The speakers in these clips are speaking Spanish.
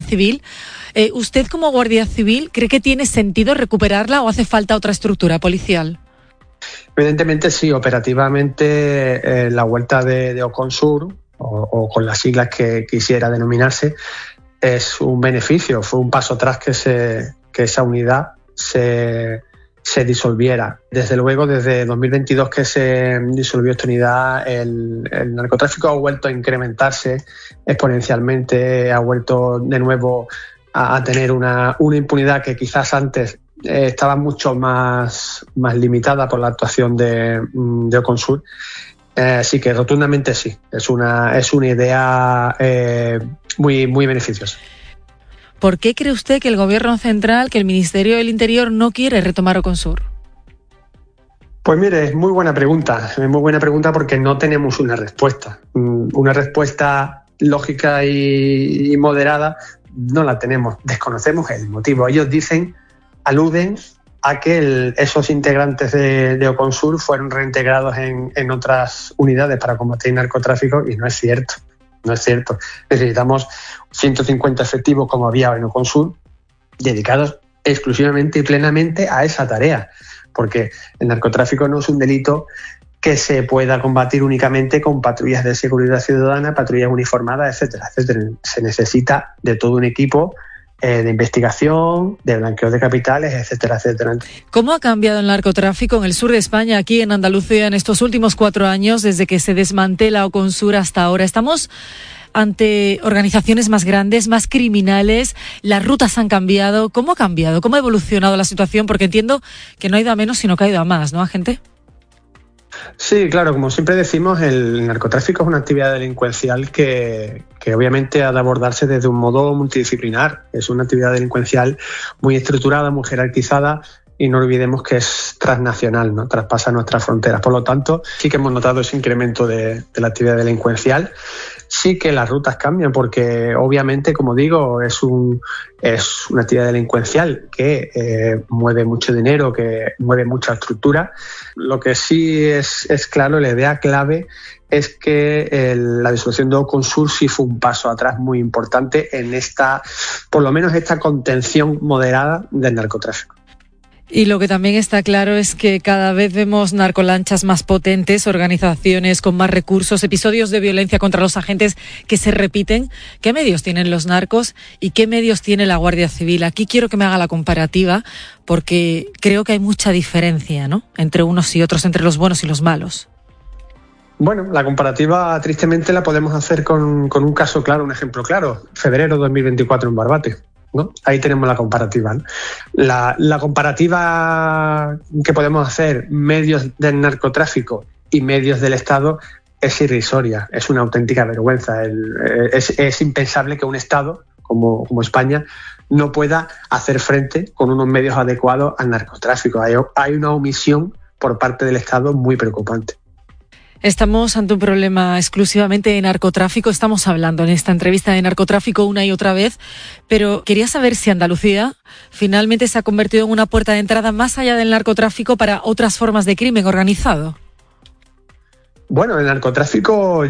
Civil. ¿Usted como Guardia Civil cree que tiene sentido recuperarla o hace falta otra estructura policial? Evidentemente sí, operativamente la vuelta de Oconsur, o con las siglas que quisiera denominarse, es un beneficio. Fue un paso atrás que esa unidad se disolviera. Desde luego, desde 2022 que se disolvió esta unidad, el narcotráfico ha vuelto a incrementarse exponencialmente, ha vuelto de nuevo a tener una impunidad que quizás antes estaba mucho más limitada por la actuación de Oconsur. Así que rotundamente sí, es una idea muy, muy beneficiosa. ¿Por qué cree usted que el Gobierno central, que el Ministerio del Interior no quiere retomar Oconsur? Pues mire, es muy buena pregunta porque no tenemos una respuesta. Una respuesta lógica y moderada no la tenemos, desconocemos el motivo. Ellos aluden a que esos integrantes de Oconsur fueron reintegrados en otras unidades para combatir el narcotráfico y no es cierto. No es cierto. Necesitamos 150 efectivos como había en Oconsur dedicados exclusivamente y plenamente a esa tarea, porque el narcotráfico no es un delito que se pueda combatir únicamente con patrullas de seguridad ciudadana, patrullas uniformadas, etcétera, etcétera. Se necesita de todo un equipo de investigación, de blanqueo de capitales, etcétera, etcétera. ¿Cómo ha cambiado el narcotráfico en el sur de España, aquí en Andalucía, en estos últimos 4 años, desde que se desmantela Oconsur hasta ahora? ¿Estamos ante organizaciones más grandes, más criminales? ¿Las rutas han cambiado? ¿Cómo ha cambiado? ¿Cómo ha evolucionado la situación? Porque entiendo que no ha ido a menos, sino que ha ido a más, ¿no, agente? Sí, claro, como siempre decimos, el narcotráfico es una actividad delincuencial que obviamente ha de abordarse desde un modo multidisciplinar. Es una actividad delincuencial muy estructurada, muy jerarquizada y no olvidemos que es transnacional, ¿no? Traspasa nuestras fronteras. Por lo tanto, sí que hemos notado ese incremento de la actividad delincuencial. Sí que las rutas cambian porque obviamente, como digo, es una actividad delincuencial que mueve mucho dinero, que mueve mucha estructura. Lo que sí es claro, la idea clave es que la disolución de Oconsur sí fue un paso atrás muy importante en por lo menos esta contención moderada del narcotráfico. Y lo que también está claro es que cada vez vemos narcolanchas más potentes, organizaciones con más recursos, episodios de violencia contra los agentes que se repiten. ¿Qué medios tienen los narcos y qué medios tiene la Guardia Civil? Aquí quiero que me haga la comparativa porque creo que hay mucha diferencia, ¿no?, entre unos y otros, entre los buenos y los malos. Bueno, la comparativa tristemente la podemos hacer con un caso claro, un ejemplo claro. Febrero 2024 en Barbate, ¿no? Ahí tenemos la comparativa, ¿no? La comparativa que podemos hacer, medios del narcotráfico y medios del Estado, es irrisoria, es una auténtica vergüenza. Es impensable que un Estado como España no pueda hacer frente con unos medios adecuados al narcotráfico. Hay una omisión por parte del Estado muy preocupante. Estamos ante un problema exclusivamente de narcotráfico. Estamos hablando en esta entrevista de narcotráfico una y otra vez, pero quería saber si Andalucía finalmente se ha convertido en una puerta de entrada más allá del narcotráfico para otras formas de crimen organizado. Bueno, el narcotráfico,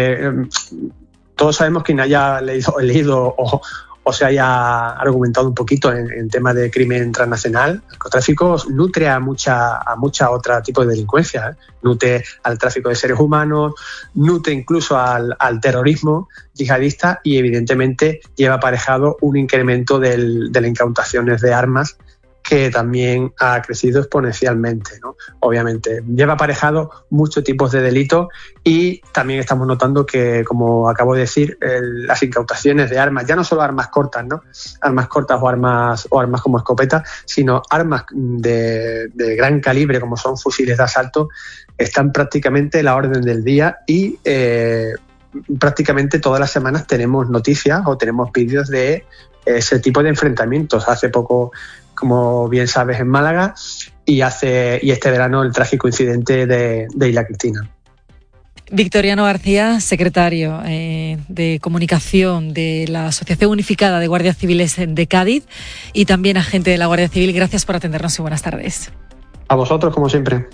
todos sabemos, quien haya leído o se haya argumentado un poquito en temas de crimen transnacional, el narcotráfico nutre a mucha otra tipo de delincuencia, nutre al tráfico de seres humanos, nutre incluso al terrorismo yihadista y evidentemente lleva aparejado un incremento de las incautaciones de armas que también ha crecido exponencialmente, ¿no? Obviamente, lleva aparejado muchos tipos de delitos y también estamos notando que, como acabo de decir, las incautaciones de armas, ya no solo armas cortas, ¿no? Armas cortas o armas como escopetas, sino armas de gran calibre, como son fusiles de asalto, están prácticamente a la orden del día y prácticamente todas las semanas tenemos noticias o tenemos vídeos de ese tipo de enfrentamientos. Hace poco, como bien sabes, en Málaga y este verano el trágico incidente de Isla Cristina. Victoriano García, secretario de Comunicación de la Asociación Unificada de Guardias Civiles de Cádiz y también agente de la Guardia Civil. Gracias por atendernos y buenas tardes. A vosotros, como siempre.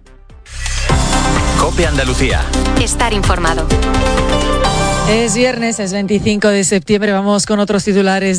COPE Andalucía. Estar informado. Es viernes, es 25 de septiembre. Vamos con otros titulares.